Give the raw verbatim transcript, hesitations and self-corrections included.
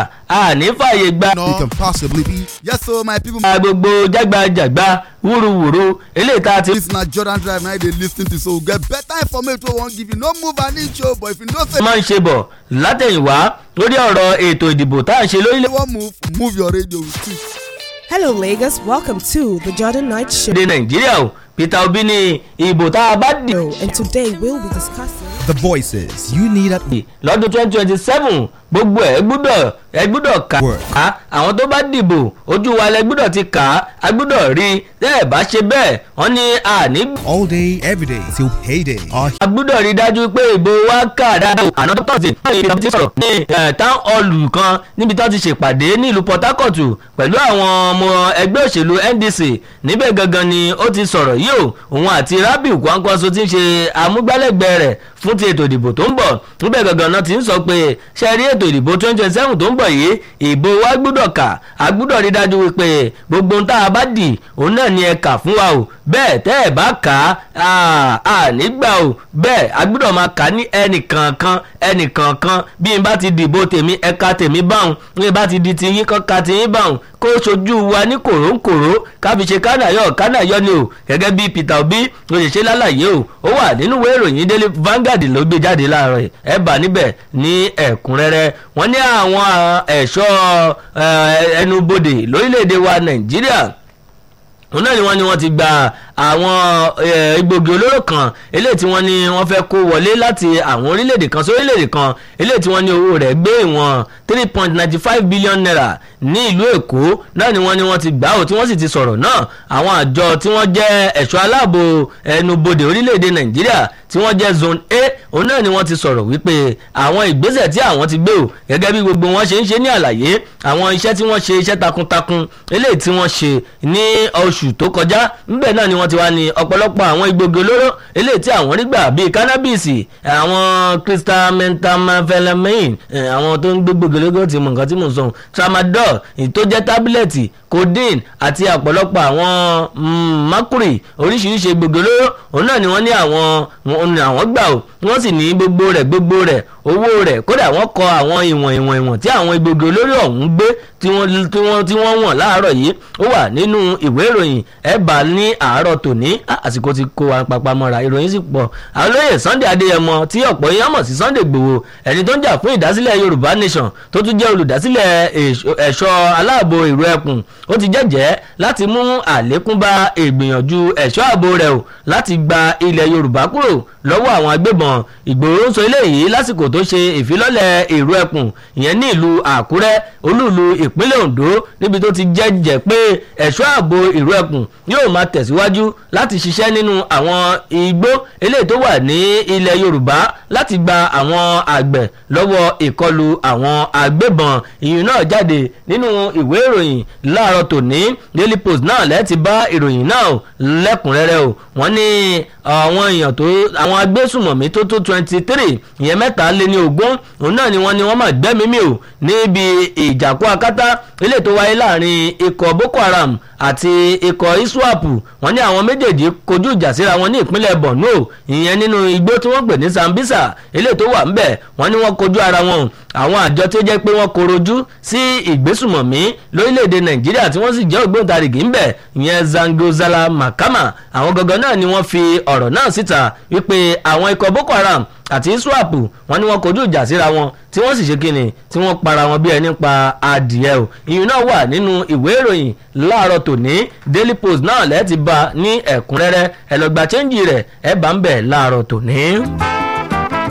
àní fàyè gba. no it can possibly be. yes so my people. gbogbo jágbajàgba wúruwúru eléyìí tá a ti. this na Jordan Drive na dey lis ten to so we get better information wey we wan give you no move an inch o but if you know say. máa ń ṣe bọ̀ látẹ̀yìnwá lórí ọ̀rọ̀ ètò ìdìbò tá à ń ṣe lórílẹ̀. you wan move move your radio too. Hello Lagos, welcome to the Jordan Night Show. de Nàìjíríà o Peter Obi ní ìbò tá a bá dì. And today we'll be discussing the voices you need at. lọ́dún twenty twenty seven gbogbo ẹ̀ gbúdọ̀ ẹ gbúdọ̀ kà á àwọn tó bá dìbò ojú wa lẹ gbúdọ̀ ti kà á a gbúdọ̀ rí i tẹ́ ẹ̀ bá ṣe bẹ́ẹ̀ wọ́n ní àní. all day every day till payday. a gbúdọ̀ rí i dájú pé ìbò wa kà dáadáa àná tó tọ̀sí ní ibi tí sọ̀rọ̀ ní town hall kan níbi tó ti ṣèpàdé ní ìlú Port Harcourt pẹ̀lú àwọn ọmọ ẹgbẹ́ òṣèlú N D C níbẹ̀ gangan ni ó ti sọ̀rọ̀ yìí o òun àti Rabiu Kwankwaso ti ń ṣe amúgbálẹ́gbẹ̀ẹ́ rẹ̀ fún ti ètò ìdìbò tó ń bọ̀ níbẹ̀ gangan náà ti ń sọ pé ṣe rí ètò ìdìbò twenty twenty seven tó ń bọ̀ yìí ìbò wa gbúdọ̀ kà á gbúdọ̀ rí dájú wípé gbogbo ohun tá a bá dì òun náà ni ẹ kà fún wa o bẹ́ẹ̀ tẹ́ ẹ̀ bá kà á à nígbà o bẹ́ẹ̀ a gbúdọ̀ máa kà ní ẹnìkankan ẹnìkankan bí n bá ti dìbò tèmi ẹ̀ka tèmi báwọn bí n bá ti di tiyín kọ́ka tiyín báwọn kó ṣojú wa ní kòrónkòró káfi ṣe kánàyọ̀ kánàyọ̀ ni o gẹ́gẹ́ bí Peter Obi ló ṣe ṣe lálàyé o ó wà nínú ìwé ìròyìn Daily Vanguard ló gbé jáde láàárọ̀ ẹ̀ bá níbẹ̀ ní ẹ̀kúnrẹ́rẹ́ wọ́n ní àwọn ẹ̀ṣọ́ ẹnubodè lórílẹ̀‐èdè wa Nàìjíríà òun náà ni wọ́n ní wọ́n ti gba àwọn egbògi olóró kan eléyìí tí wọ́n ní wọ́n fẹ́ kó wọlé láti àwọn orílẹ̀-èdè kan sí orílẹ̀-èdè kan eléyìí tí wọ́n ní owó rẹ̀ gbé ìwọ̀n three point ninety five billion naira ní ìlú Èkó náà ni wọ́n ní wọ́n ti gbà ó tí wọ́n sì ti sọ̀rọ̀ náà àwọn àjọ tí wọ́n jẹ́ ẹ̀ṣọ́ aláàbò ẹnubodè orílẹ̀-èdè Nàìjíríà tí wọ́n jẹ́ zone A òun náà ni wọ́n ti sọ̀rọ̀ wípé àwọn ìgbésẹ̀ tí àwọn ti gbé o gẹ́gẹ́ bí gbogbo wọn ṣe ń ṣe ní àlàyé àwọn iṣẹ́ tí wọ́n ṣe iṣẹ́ takuntakun eléyìí tí wọ́n ṣe ní oṣù tó kọjá ńbẹ̀ náà ni wọ́n ti wá ní ọ̀pọ̀lọpọ̀ àwọn egbògi olóró eléyìí tí àwọn rí gbà bíi cannabis àwọn crystal methamphetamine àwọn tó ń gbé gbògi olóró ti mọ nǹkan tí mò ń sọ tramadol tó jẹ́ tábìlẹ̀tì codeine àti ọ̀pọ̀lọpọ̀ àwọn mercury oríṣiríṣi egbògi olóró òun náà ni wọ́n ní àwọn àwọn gbà ó wọ́n sì ní gbogbo rẹ̀ gbogbo rẹ̀ owó rẹ̀ kódà wọ́n kọ àwọn ìwọ̀n ìwọ̀n ìwọ̀n tí àwọn egbògi olóró ọ̀hún gbé tí wọ́n tí wọ́n tí wọ́n wọ̀n láàárọ̀ yìí ó wà nínú ìwé ìròyìn ẹ bá ní àárọ̀ tòní àsìkò ti kó wa papá mọ́ra ìròyìn sì pọ̀ àwọn olóyè Sunday Adéyẹmọ tí ọ̀pọ̀ yẹn mọ̀ sí Sunday Igboho ẹni tó ń jà fún ìdásílẹ̀ Yorùbá Nation tó tún jẹ́ olùdásílẹ̀ ẹ̀ṣọ́ aláàbò ìró ẹkùn ó ti jẹ́jẹ́ láti mú àlékún bá ìgbìyànjú ẹ̀ṣọ́ ààbò rẹ̀ o láti gba ilẹ̀ Yorùbá kúrò lọ́wọ́ àwọn agbébọn Ìgbòho ń sọ eléyìí lásìkò tó ṣe ìfilọ́lẹ̀ ìró ẹkùn ìyẹn ní ìlú Àkúrẹ́ olúùlú ìpínlẹ̀ Ondo níbi tó ti jẹ́jẹ́ pé ẹ̀ṣọ́ ààbò ìró ẹkùn yóò máa tẹ̀síwájú láti ṣiṣẹ́ nínú àwọn igbó eléyìí tó wà ní ilẹ̀ Yorùbá láti gba àwọn àgbẹ̀ lọ́wọ́ ìkọlù àwọn agbébọn ìyún náà jáde nínú ìwé ìròyìn láàárọ̀ tòní Daily Post náà lẹ́ẹ̀tì bá ìròyìn náà lẹ́kùnrẹ́rẹ́ o wọ́n ní àwọn èèyàn tó àwọn agbésùmọ̀mí tó tó twenty three ìyẹn mẹ́ta lé ní ogún òun náà ni wọ́n ní wọ́n máa gbẹ́mí mi ò níbi ìjàkú akátá eléyìí tó wáyé láàrin ikọ̀ Boko Haram àti ikọ̀ ISWAP wọ́n ní àwọn méjèèjì kojú ìjà síra wọn ní ìpínlẹ̀ Borno ìyẹn nínú igbó tí wọ́n pè ní Sambisa eléyìí tó wà ńbẹ̀ wọ́n ní wọ́n kojú ara wọn àwọn àjọ tó jẹ́ pé wọ́n korojú sí ìgbésùmọ̀mí lórílẹ̀‐èdè Nàìjíríà tí wọ́n sì jẹ́ ògbóǹtarìgì ńbẹ̀ ìyẹn Zangozala Makama àwọn gangan náà ni wọ́n fi ọ̀rọ̀ náà síta wípé àwọn ikọ̀ Boko Haram àti ISWAP wọ́n ní wọ́n kojú ìjà síra wọn tí wọ́n sì ṣe kíni tí wọ́n para wọn bí ẹni pa adìẹ o ìyún náà wà nínú ìwé ìròyìn láàárọ̀ tòní Daily Post náà lẹ́ẹ̀ ti bá ní ẹ̀kúnrẹ́rẹ́ ẹ lọ gba chẹ́ńjì rẹ̀ ẹ bá ń bẹ̀ láàárọ̀ tòní.